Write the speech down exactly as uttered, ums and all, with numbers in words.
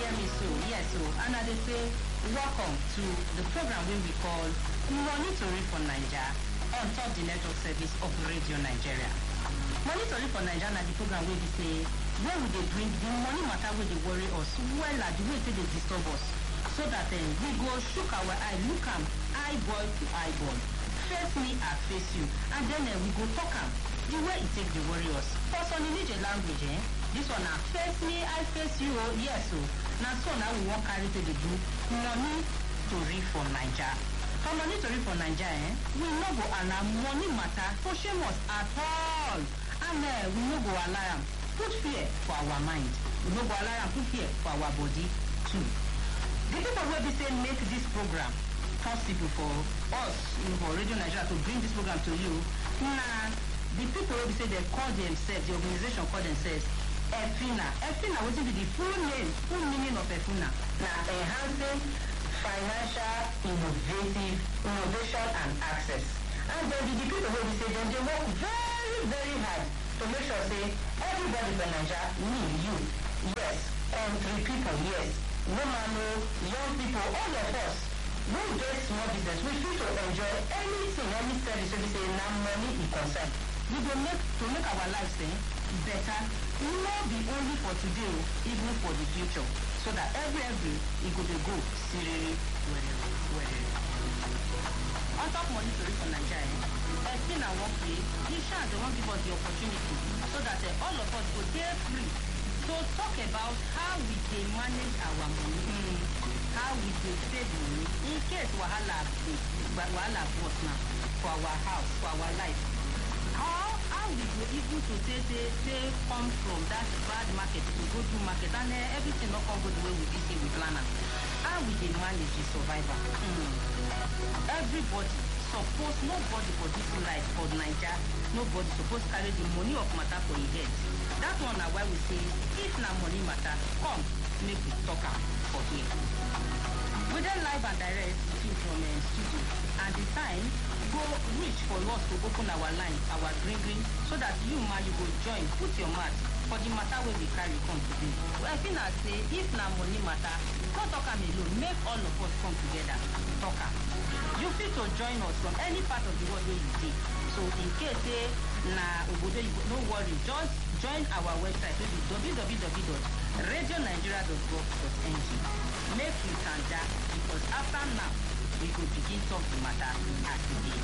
hear me so, yes, so, and I dey say, welcome to the program wey we call Money Tori for Naija on top the network service of Radio Nigeria. Money Tori for Naija na the program wey be say, where we dey bring the money matter wey dey worry us, wella the way say dey disturb us, so that um, we go shook our eye, look am, eyeball to eyeball, face me and face you, and then uh, we go talk am the way e take dey worry us. For some Nije language, eh, this one na face me, I face you, oh, yes, oh. Na so now we wan carry to the do Money Tori for Naija. For Money Tori for Naija, eh, we no go allow money matter to shame us at all, and uh, we no go allow am put fear for our mind. We no go allow am put fear for our body too. The people wey be say make this program possible for us, for Radio Nigeria, to bring this program to you, na the people wey be say they call themselves, the organization call themselves EFINA. EFINA, wetin be the full name, full meaning of EFINA? Na Enhancing Financial Innovative Innovation and Access. And then the, the people wey be say dem dey work very very hard to make sure say everybody for Naija, me, you, yes, country people, yes, woman, young people, all of us, we get small business, we fit to enjoy anything, any service wey be say na money e concern. We go make to make our lives eh, better, not be only for today, even for the future, so that every every it go dey go seriously, well, well. On top Money Tori for Naija, eh, EFINA wan play, the chance they wan give us the opportunity, so that eh, all of us go dey free to talk about how we dey manage our money, mm, how we dey save money in case wahala dey wahala burst now for our house, for our life. How how we go even to say say say come from that bad market to go do market and uh, everything not come go the way we be say we plan am. How we dey manage the survivor? Mm. Everybody suppose, nobody for this life for Naija, nobody suppose carry the money of matter for him head. That one na why we say if na money matter, come make we talk am for here. We dey live and direct from uh, studio, and the time go reach for us to open our line, our green green, so that you ma you go join, put your mouth for the matter wey we carry come today. Well, I think I say if na money matter, no talk am alone, make all of us come together talk am. You fit to join us from any part of the world where you dey. So in case say na obodo you no worry, just join our website wey be w w w dot radio nigeria dot gov dot n g. Make you tanda, because after now we go begin talk the matter as e dey.